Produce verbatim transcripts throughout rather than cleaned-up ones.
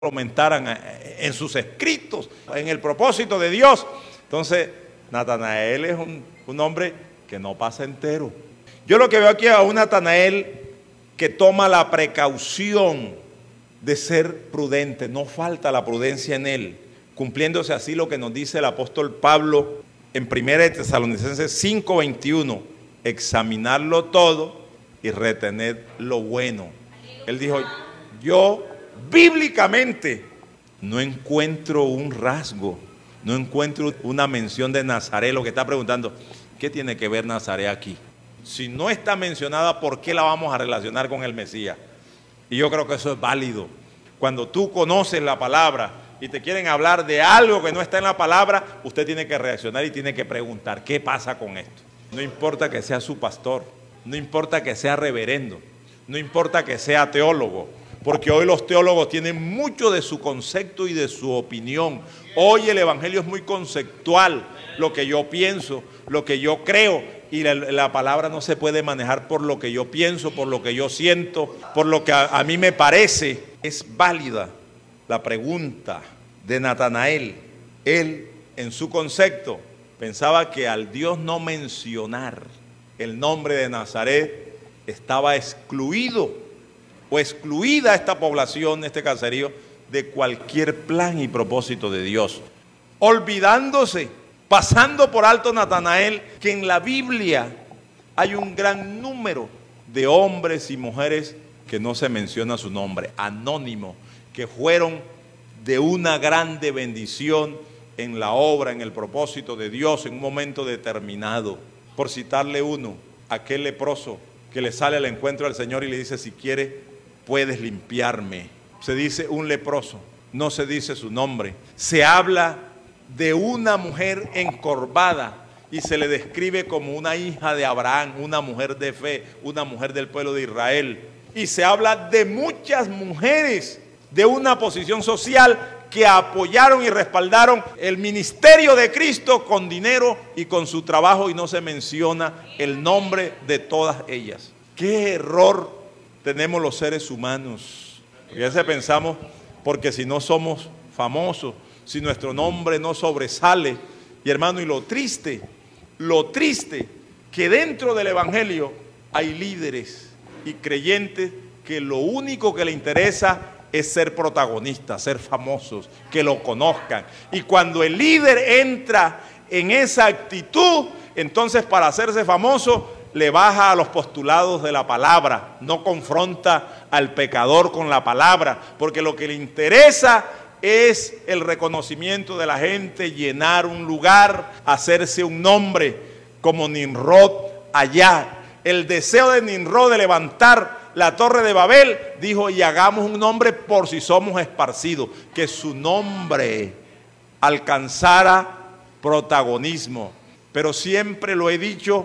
aumentaran en sus escritos, en el propósito de Dios. Entonces, Natanael es un, un hombre que no pasa entero. Yo lo que veo aquí es a un Natanael que toma la precaución de ser prudente. No falta la prudencia en él, cumpliéndose así lo que nos dice el apóstol Pablo en primera de Tesalonicenses cinco veintiuno, examinarlo todo y retener lo bueno. Él dijo, yo bíblicamente no encuentro un rasgo, no encuentro una mención de Nazaret. Lo que está preguntando, ¿qué tiene que ver Nazaret aquí? Si no está mencionada, ¿por qué la vamos a relacionar con el Mesías? Y yo creo que eso es válido. Cuando tú conoces la palabra y te quieren hablar de algo que no está en la palabra, usted tiene que reaccionar y tiene que preguntar, ¿qué pasa con esto? No importa que sea su pastor, no importa que sea reverendo, no importa que sea teólogo, porque hoy los teólogos tienen mucho de su concepto y de su opinión. Hoy el evangelio es muy conceptual, lo que yo pienso, lo que yo creo, y la, la palabra no se puede manejar por lo que yo pienso, por lo que yo siento, por lo que a, a mí me parece. Es válida la pregunta de Natanael. Él, en su concepto, pensaba que al Dios no mencionar el nombre de Nazaret, estaba excluido o excluida esta población, este caserío, de cualquier plan y propósito de Dios. Olvidándose, pasando por alto Natanael, que en la Biblia hay un gran número de hombres y mujeres que no se menciona su nombre, anónimo, que fueron de una grande bendición en la obra, en el propósito de Dios, en un momento determinado. Por citarle uno, aquel leproso que le sale al encuentro del Señor y le dice, si quieres, puedes limpiarme. Se dice un leproso, no se dice su nombre. Se habla de una mujer encorvada y se le describe como una hija de Abraham, una mujer de fe, una mujer del pueblo de Israel. Y se habla de muchas mujeres de una posición social que apoyaron y respaldaron el ministerio de Cristo con dinero y con su trabajo, y no se menciona el nombre de todas ellas. ¡Qué error tenemos los seres humanos! Porque a veces pensamos, porque si no somos famosos, si nuestro nombre no sobresale, y hermano, y lo triste, lo triste, que dentro del evangelio hay líderes y creyentes que lo único que le interesa es ser protagonistas, ser famosos, que lo conozcan. Y cuando el líder entra en esa actitud, entonces para hacerse famoso, le baja a los postulados de la palabra, no confronta al pecador con la palabra, porque lo que le interesa es el reconocimiento de la gente, llenar un lugar, hacerse un nombre, como Nimrod allá. El deseo de Nimrod de levantar la torre de Babel, dijo, y hagamos un nombre por si somos esparcidos, que su nombre alcanzara protagonismo. Pero siempre lo he dicho,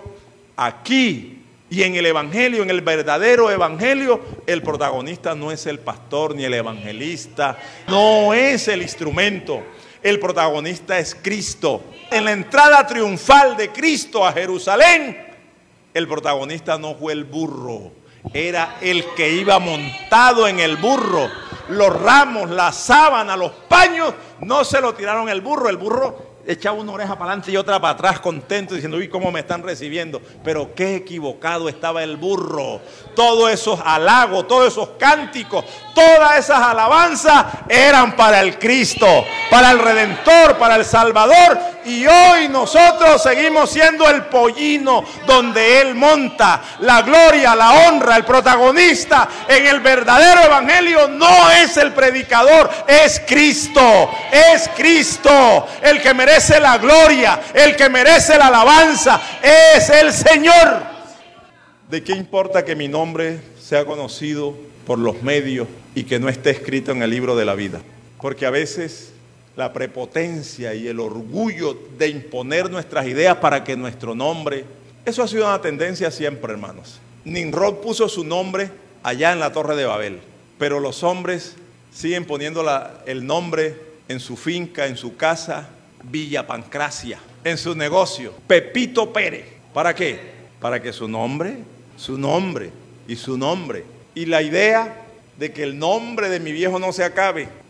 aquí y en el evangelio, en el verdadero evangelio, el protagonista no es el pastor ni el evangelista, no es el instrumento. El protagonista es Cristo. En la entrada triunfal de Cristo a Jerusalén, el protagonista no fue el burro, era el que iba montado en el burro. Los ramos, la sábana, los paños, no se lo tiraron el burro. El burro echaba una oreja para adelante y otra para atrás, contento, diciendo, uy, cómo me están recibiendo. Pero qué equivocado estaba el burro. Todos esos halagos, todos esos cánticos, todas esas alabanzas eran para el Cristo, para el Redentor, para el Salvador. Y hoy nosotros seguimos siendo el pollino donde Él monta. La gloria, la honra, el protagonista en el verdadero evangelio no es el predicador, es Cristo. Es Cristo el que merece la gloria, el que merece la alabanza, es el Señor. ¿De qué importa que mi nombre sea conocido por los medios y que no esté escrito en el libro de la vida? Porque a veces la prepotencia y el orgullo de imponer nuestras ideas para que nuestro nombre, eso ha sido una tendencia siempre, hermanos. Nimrod puso su nombre allá en la Torre de Babel, pero los hombres siguen poniendo la, el nombre en su finca, en su casa, Villa Pancracia, en su negocio, Pepito Pérez. ¿Para qué? Para que su nombre, su nombre y su nombre, y la idea de que el nombre de mi viejo no se acabe,